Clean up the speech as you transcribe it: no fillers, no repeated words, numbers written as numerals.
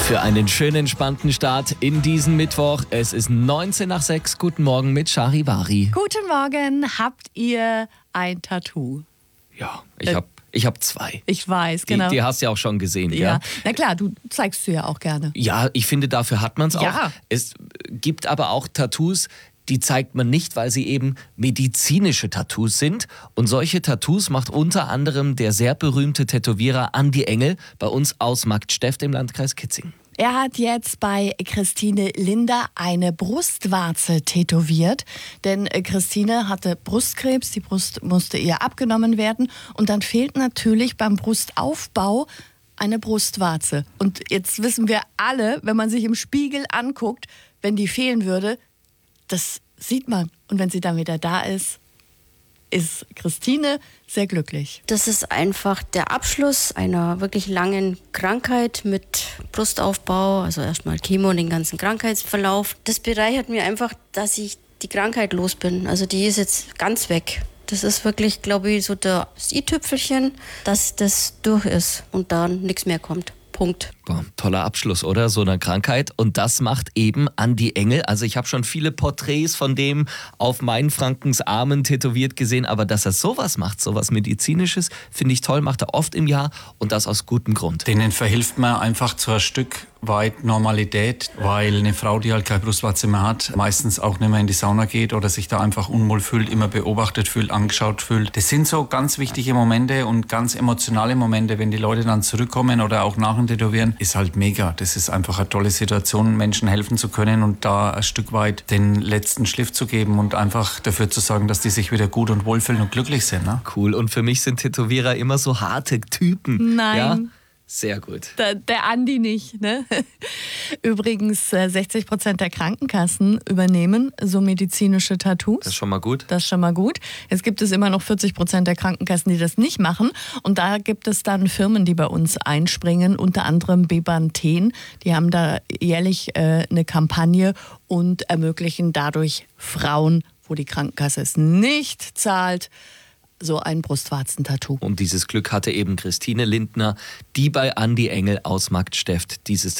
Für einen schönen, entspannten Start in diesen Mittwoch. Es ist 19 nach 6. Guten Morgen mit Charivari. Guten Morgen. Habt ihr ein Tattoo? Ja, ich hab 2. Ich weiß, genau. Die hast du ja auch schon gesehen, ja. gell? Na klar, du zeigst du ja auch gerne. Ja, ich finde, dafür hat man es auch. Ja. Es gibt aber auch Tattoos, die zeigt man nicht, weil sie eben medizinische Tattoos sind. Und solche Tattoos macht unter anderem der sehr berühmte Tätowierer Andi Engel bei uns aus Marktsteft im Landkreis Kitzingen. Er hat jetzt bei Christine Linder eine Brustwarze tätowiert, denn Christine hatte Brustkrebs, die Brust musste ihr abgenommen werden und dann fehlt natürlich beim Brustaufbau eine Brustwarze. Und jetzt wissen wir alle, wenn man sich im Spiegel anguckt, wenn die fehlen würde, das sieht man. Und wenn sie dann wieder da ist Christine sehr glücklich. Das ist einfach der Abschluss einer wirklich langen Krankheit mit Brustaufbau, also erstmal Chemo und den ganzen Krankheitsverlauf. Das bereichert mir einfach, dass ich die Krankheit los bin. Also die ist jetzt ganz weg. Das ist wirklich, glaube ich, so das i-Tüpfelchen, dass das durch ist und dann nichts mehr kommt. Punkt. Boah, toller Abschluss, oder? So einer Krankheit. Und das macht eben Andi Engel. Also ich habe schon viele Porträts von dem auf Mainfrankens Armen tätowiert gesehen. Aber dass er sowas macht, sowas Medizinisches, finde ich toll, macht er oft im Jahr und das aus gutem Grund. Denen verhilft man einfach zu ein Stück weit Normalität, weil eine Frau, die halt keine Brustwarze mehr hat, meistens auch nicht mehr in die Sauna geht oder sich da einfach unwohl fühlt, immer beobachtet fühlt, angeschaut fühlt. Das sind so ganz wichtige Momente und ganz emotionale Momente, wenn die Leute dann zurückkommen oder auch nach dem Tätowieren, ist halt mega. Das ist einfach eine tolle Situation, Menschen helfen zu können und da ein Stück weit den letzten Schliff zu geben und einfach dafür zu sorgen, dass die sich wieder gut und wohlfühlen und glücklich sind. Ne? Cool. Und für mich sind Tätowierer immer so harte Typen. Nein. Ja? Sehr gut. Der Andi nicht, ne? Übrigens, 60% der Krankenkassen übernehmen so medizinische Tattoos. Das ist schon mal gut. Das ist schon mal gut. Jetzt gibt es immer noch 40% der Krankenkassen, die das nicht machen. Und da gibt es dann Firmen, die bei uns einspringen, unter anderem Bebanthen. Die haben da jährlich eine Kampagne und ermöglichen dadurch Frauen, wo die Krankenkasse es nicht zahlt, so ein Brustwarzentattoo. Und dieses Glück hatte eben Christine Lindner, die bei Andi Engel aus Marktsteft dieses